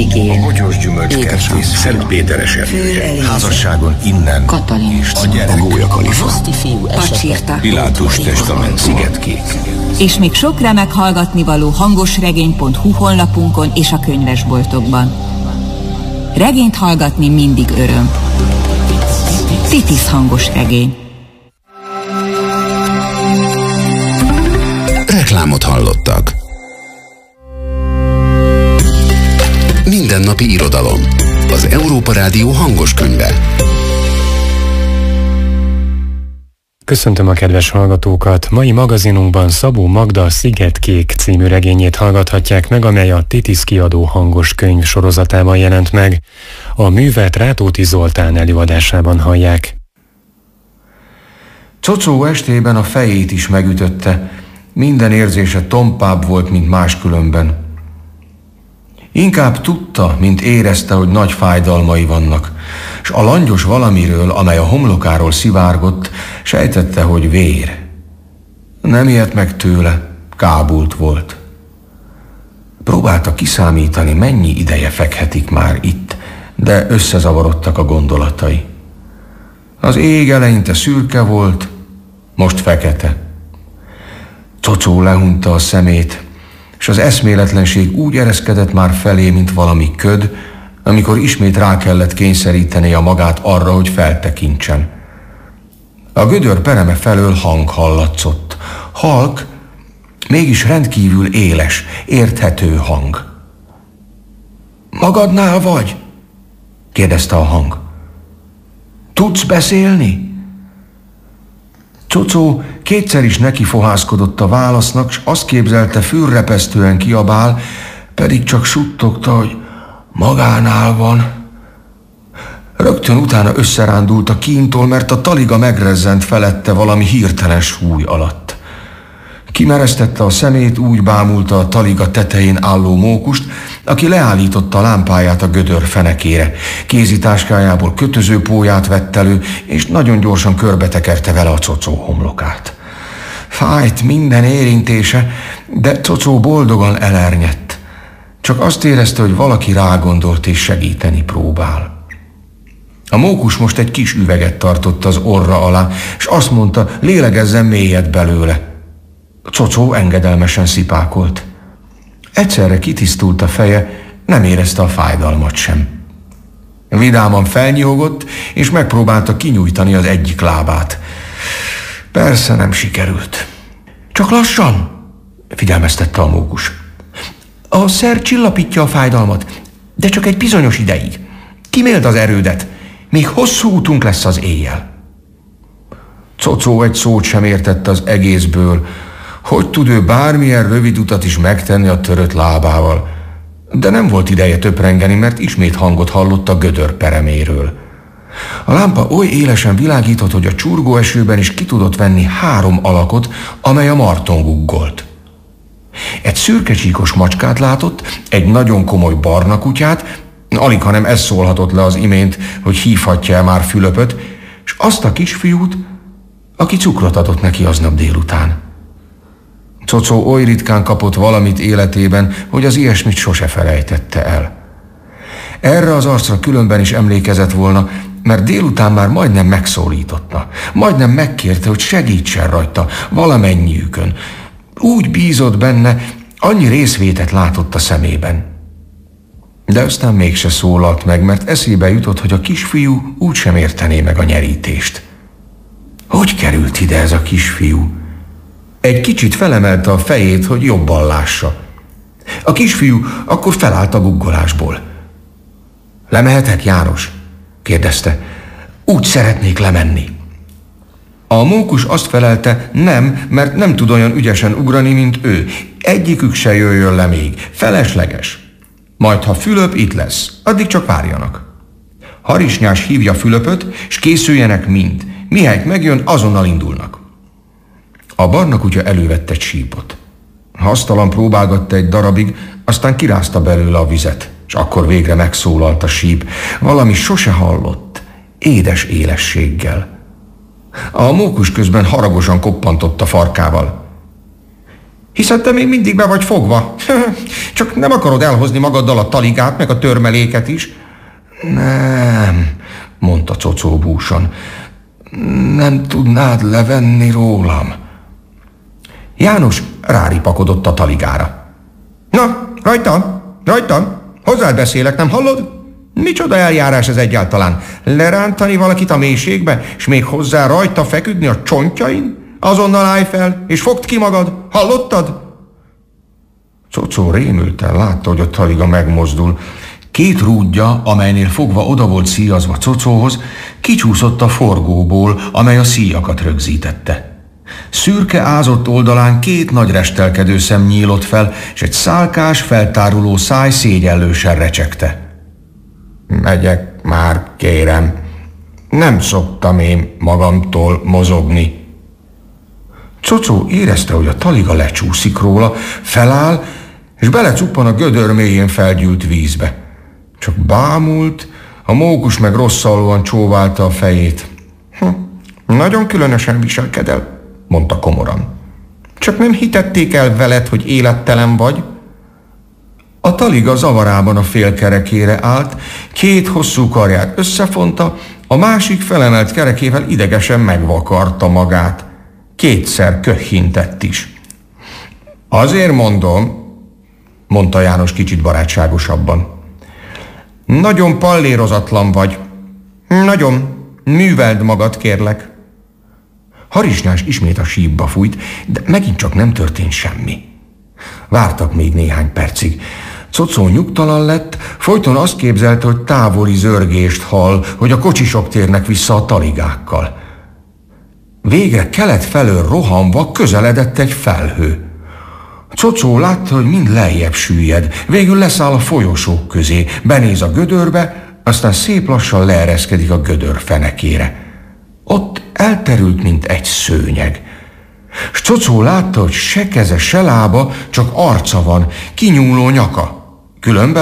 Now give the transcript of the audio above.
Abigail, A Bogyós Gyümölcskertész Szentpéteres erdője. Házasságon innen Katalin, és a gyerek. A Gólyakalifa. Pacsirta, Pilátus testament. Szigetkék. És még sok remek hallgatnivaló hangosregény.hu honlapunkon és a könyvesboltokban. Regényt hallgatni mindig öröm. Titis hangosregény. Reklámot hallottak. Mindennapi irodalom. Az Európa Rádió hangos könyve. Köszöntöm a kedves hallgatókat! Mai magazinunkban Szabó Magda Szigetkék című regényét hallgathatják meg, amely a Titis kiadó hangos könyv sorozatában jelent meg. A művet Rátóti Zoltán előadásában hallják. Cocó estében a fejét is megütötte, minden érzése tompább volt, mint máskülönben. Inkább tudta, mint érezte, hogy nagy fájdalmai vannak, s a langyos valamiről, amely a homlokáról szivárgott, sejtette, hogy vér. Nem ijedt meg tőle, kábult volt. Próbálta kiszámítani, mennyi ideje fekhetik már itt, de összezavarodtak a gondolatai. Az ég eleinte szürke volt, most fekete. Cocó lehunta a szemét, és az eszméletlenség úgy ereszkedett már felé, mint valami köd, amikor ismét rá kellett kényszerítenie a magát arra, hogy feltekintsen. A gödör pereme felől hang hallatszott. Halk, mégis rendkívül éles, érthető hang. Magadnál vagy? kérdezte a hang. Tudsz beszélni? Cocó kétszer is nekifohászkodott a válasznak, s azt képzelte, fülrepesztően kiabál, pedig csak suttogta, hogy magánál van. Rögtön utána összerándult a kíntól, mert a taliga megrezzent felette valami hirtelen súly alatt. Kimeresztette a szemét, úgy bámulta a taliga tetején álló mókust, aki leállította a lámpáját a gödör fenekére. Kézitáskájából kötözőpóját vett elő, és nagyon gyorsan körbetekerte vele a Cocó homlokát. Fájt minden érintése, de Cocó boldogan elernyett. Csak azt érezte, hogy valaki rágondolt és segíteni próbál. A mókus most egy kis üveget tartott az orra alá, és azt mondta, lélegezzen mélyet belőle. Cocó engedelmesen szipákolt. Egyszerre kitisztult a feje, nem érezte a fájdalmat sem. Vidáman felnyihogott, és megpróbálta kinyújtani az egyik lábát. Persze nem sikerült. Csak lassan, figyelmeztette a mókus. A szer csillapítja a fájdalmat, de csak egy bizonyos ideig. Kiméld az erődet, még hosszú útunk lesz az éjjel. Cocó egy szót sem értett az egészből. Hogy tud ő bármilyen rövid utat is megtenni a törött lábával? De nem volt ideje töprengeni, mert ismét hangot hallott a gödör pereméről. A lámpa oly élesen világított, hogy a csurgó esőben is ki tudott venni 3 alakot, amely a marton guggolt. Egy szürkecsíkos macskát látott, egy nagyon komoly barna kutyát, alighanem ez szólhatott le az imént, hogy hívhatja már Fülöpöt, és azt a kisfiút, aki cukrot adott neki aznap délután. Cocó oly ritkán kapott valamit életében, hogy az ilyesmit sose felejtette el. Erre az arcra különben is emlékezett volna, mert délután már majdnem megszólította, majdnem megkérte, hogy segítsen rajta valamennyiükön. Úgy bízott benne, annyi részvétet látott a szemében. De aztán mégse szólalt meg, mert eszébe jutott, hogy a kisfiú úgysem értené meg a nyerítést. Hogy került ide ez a kisfiú? Egy kicsit felemelte a fejét, hogy jobban lássa. A kisfiú akkor felállt a guggolásból. Lemehetek, János? kérdezte. Úgy szeretnék lemenni. A mókus azt felelte, nem, mert nem tud olyan ügyesen ugrani, mint ő. Egyikük se jöjjön le még. Felesleges. Majd, ha Fülöp itt lesz, addig csak várjanak. Harisnyás hívja Fülöpöt, s készüljenek mind. Mihelyt megjön, azonnal indulnak. A barna kutya elővette egy sípot. Hasztalan próbálgatta egy darabig, aztán kirázta belőle a vizet, és akkor végre megszólalt a síp, valami sose hallott, édes élességgel. A mókus közben haragosan koppantott a farkával. Hiszed, te még mindig be vagy fogva? Csak nem akarod elhozni magaddal a taligát, meg a törmeléket is? Nem, mondta Cocó búsan. Nem tudnád levenni rólam? János ráripakodott a taligára. Na, rajtam, hozzád beszélek, nem hallod? Micsoda eljárás ez egyáltalán? Lerántani valakit a mélységbe, és még hozzá rajta feküdni a csontjain? Azonnal állj fel, és fogd ki magad, hallottad? Cocó rémülten látta, hogy a taliga megmozdul. 2 rúdja, amelynél fogva oda volt szíjazva Cocóhoz, kicsúszott a forgóból, amely a szíjakat rögzítette. Szürke ázott oldalán 2 nagy restelkedő szem nyílott fel, és egy szálkás, feltáruló száj szégyellősen recsegte. Megyek már, kérem. Nem szoktam én magamtól mozogni. Cocó érezte, hogy a taliga lecsúszik róla, feláll, és belecuppan a gödör mélyén felgyűlt vízbe. Csak bámult, a mókus meg rosszallóan csóválta a fejét. Nagyon különösen viselkedel, mondta komoran. Csak nem hitették el veled, hogy élettelen vagy? A taliga zavarában a félkerekére állt, 2 hosszú karját összefonta, a másik felemelt kerekével idegesen megvakarta magát. 2-szer köhintett is. Azért mondom, mondta János kicsit barátságosabban. Nagyon pallérozatlan vagy. Nagyon. Műveld magad, kérlek. Harisnyás ismét a sípba fújt, de megint csak nem történt semmi. Vártak még néhány percig. Cocó nyugtalan lett, folyton azt képzelte, hogy távoli zörgést hall, hogy a kocsisok térnek vissza a taligákkal. Végre kelet felől rohanva közeledett egy felhő. Cocó látta, hogy mind lejjebb süllyed, végül leszáll a folyosók közé, benéz a gödörbe, aztán szép lassan leereszkedik a gödör fenekére. Ott elterült, mint egy szőnyeg. S Cocó látta, hogy se keze, se lába, csak arca van, kinyúló nyaka. Különben